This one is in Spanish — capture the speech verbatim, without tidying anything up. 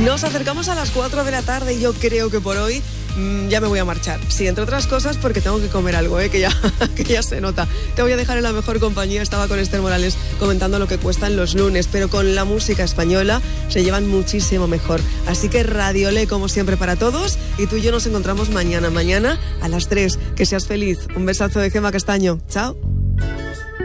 Nos acercamos a las cuatro de la tarde y yo creo que por hoy mmm, ya me voy a marchar. Sí, entre otras cosas porque tengo que comer algo, ¿eh? que, ya, que ya se nota. Te voy a dejar en la mejor compañía. Estaba con Esther Morales comentando lo que cuestan los lunes, pero con la música española se llevan muchísimo mejor. Así que Radiolé, como siempre, para todos. Y tú y yo nos encontramos mañana, mañana a las tres. Que seas feliz. Un besazo de Gemma Castaño. Chao.